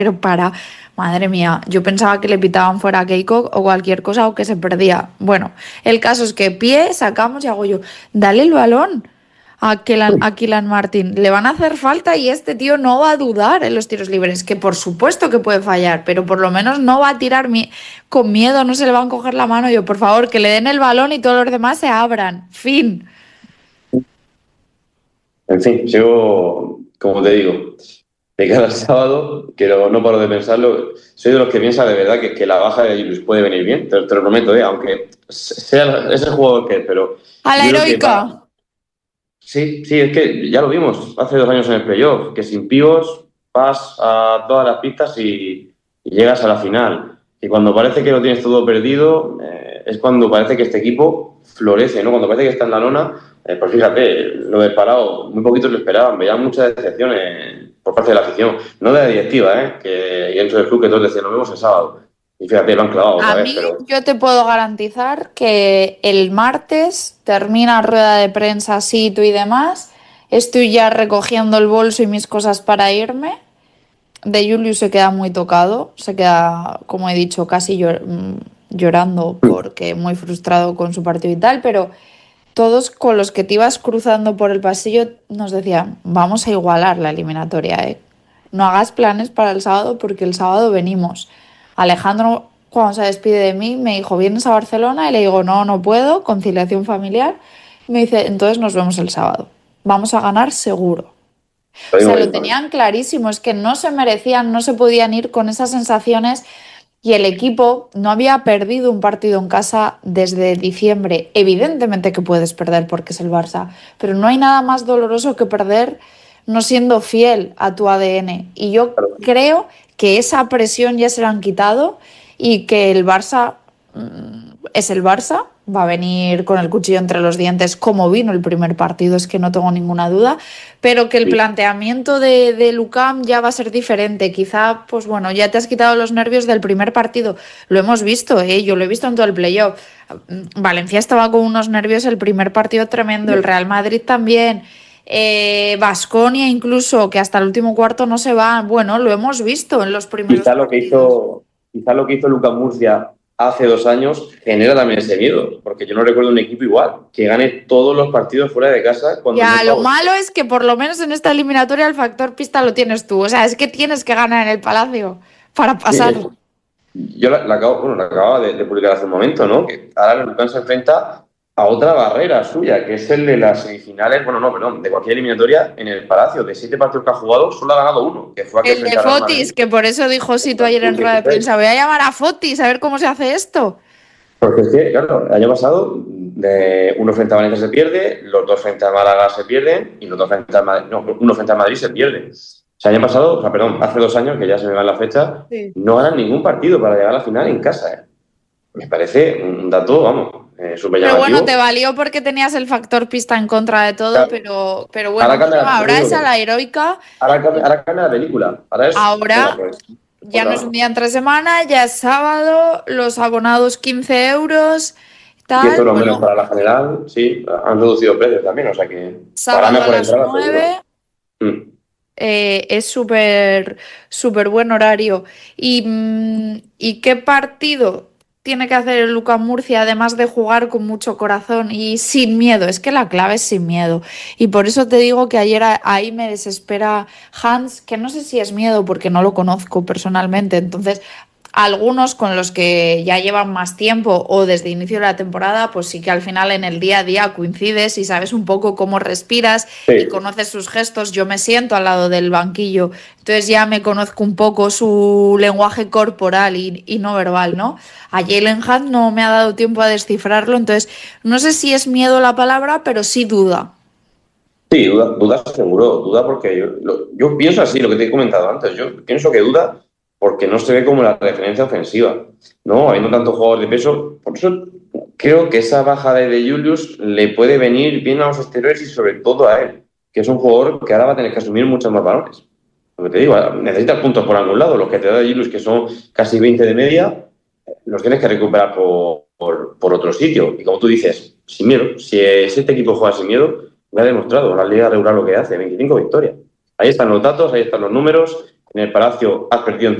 pero madre mía, yo pensaba que le pitaban fuera a Keiko o cualquier cosa o que se perdía. Bueno, el caso es que pie, sacamos y hago yo, dale el balón a Kylian Martin. Le van a hacer falta y este tío no va a dudar en los tiros libres, que por supuesto que puede fallar, pero por lo menos no va a tirar con miedo, no se le van a coger la mano. Yo, por favor, que le den el balón y todos los demás se abran. Fin. En fin, yo, como te digo, de cara al sábado, que no paro de pensarlo, soy de los que piensa de verdad que la baja de Julius puede venir bien, te lo prometo, aunque sea ese jugador que es, pero A la yo creo que va. heroica. Sí, sí, es que ya lo vimos hace 2 años en el playoff, que sin pívos vas a todas las pistas y llegas a la final. Y cuando parece que lo tienes todo perdido, es cuando parece que este equipo florece, ¿no? Cuando parece que está en la lona, pues fíjate, lo de Parado, muy poquitos lo esperaban, veían muchas decepciones por parte de la afición, no de la directiva, y dentro del club que todos decían, nos vemos el sábado. Y fíjate, lo han clavado otra A vez, mí, pero yo te puedo garantizar que el martes termina rueda de prensa, sitio y demás. Estoy ya recogiendo el bolso y mis cosas para irme. De Julius se queda muy tocado, se queda, como he dicho, casi llorando porque muy frustrado con su partido y tal, pero todos con los que te ibas cruzando por el pasillo nos decían, vamos a igualar la eliminatoria, ¿eh? No hagas planes para el sábado porque el sábado venimos. Alejandro, cuando se despide de mí, me dijo, ¿vienes a Barcelona? Y le digo, no, no puedo, conciliación familiar. Me dice, entonces nos vemos el sábado. Vamos a ganar seguro. lo O mismo sea, que lo yo también. tenían clarísimo, es que no se merecían, no se podían ir con esas sensaciones y el equipo no había perdido un partido en casa desde diciembre. Evidentemente que puedes perder porque es el Barça, pero no hay nada más doloroso que perder no siendo fiel a tu ADN. Y yo creo que esa presión ya se la han quitado y que el Barça es el Barça, va a venir con el cuchillo entre los dientes como vino el primer partido, es que no tengo ninguna duda, pero que el Sí. planteamiento de Lucam ya va a ser diferente. Quizá, pues bueno, ya te has quitado los nervios del primer partido. Lo hemos visto, ¿eh? Yo lo he visto en todo el playoff. Valencia estaba con unos nervios el primer partido tremendo, el Real Madrid también. Baskonia incluso, que hasta el último cuarto no se va. Bueno, lo hemos visto en los primeros Quizá lo que partidos. hizo, quizá lo que hizo Lucas Murcia hace 2 años genera también ese miedo, porque yo no recuerdo un equipo igual, que gane todos los partidos fuera de casa cuando no Ya, es lo favorito. malo es que por lo menos en esta eliminatoria el factor pista lo tienes tú. O sea, es que tienes que ganar en el Palacio para Sí, pasar. yo la acababa de publicar hace un momento, ¿no? Que ahora el Lucas se enfrenta a otra barrera suya, que es el de las semifinales, bueno, no, perdón, de cualquier eliminatoria en el Palacio. De 7 partidos que ha jugado, solo ha ganado uno, que fue aquel El de frente al Real Madrid Fotis, que por eso dijo Sito en ayer en rueda de 2016. prensa, voy a llamar a Fotis a ver cómo se hace esto. Porque es que, claro, el año pasado, uno frente a Valencia se pierde, los dos frente a Málaga se pierden y los dos frente a Madrid, no, uno frente a Madrid se pierde. O sea, el año pasado, o sea, perdón, hace 2 años, que ya se me va la fecha, Sí. no ganan ningún partido para llegar a la final en casa. Me parece un dato, vamos, súper Pero bueno, te llamativo. valió porque tenías el factor pista en contra de todo, Claro, pero bueno, ahora no, no, cambia, por eso ahora digo es a que la heroica. ahora cambia la película. Ahora es, venga, Ahora pues, ya no es un otra. día entre semana, ya es sábado, los abonados 15 euros, Y tal. esto lo menos Bueno, para la general, sí, han reducido precios también, o sea que para sábado a mejor las entrada seguro. 9. Mm. Es súper, súper buen horario. ¿Y qué partido tiene que hacer el Lucas Murcia además de jugar con mucho corazón y sin miedo? Es que la clave es sin miedo. Y por eso te digo que ayer ahí me desespera Hans, que no sé si es miedo porque no lo conozco personalmente. Entonces, algunos con los que ya llevan más tiempo o desde inicio de la temporada, pues sí que al final en el día a día coincides y sabes un poco cómo respiras y Sí, conoces sus gestos. Yo me siento al lado del banquillo, entonces ya me conozco un poco su lenguaje corporal y no verbal, ¿no? A Jalen Hunt no me ha dado tiempo a descifrarlo, entonces no sé si es miedo la palabra, pero sí duda. sí, duda seguro, duda porque yo pienso así, lo que te he comentado antes, yo pienso que duda porque no se ve como la referencia ofensiva, ¿no? Habiendo tantos jugadores de peso, por eso creo que esa baja de Julius le puede venir bien a los exteriores y sobre todo a él, que es un jugador que ahora va a tener que asumir muchos más balones. Lo que te digo, necesitas puntos por algún lado, los que te da Julius, que son casi 20 de media, los tienes que recuperar por otro sitio. Y como tú dices, sin miedo, si este equipo juega sin miedo, me ha demostrado la liga regular lo que hace, 25 victorias. Ahí están los datos, ahí están los números, en el Palacio has perdido en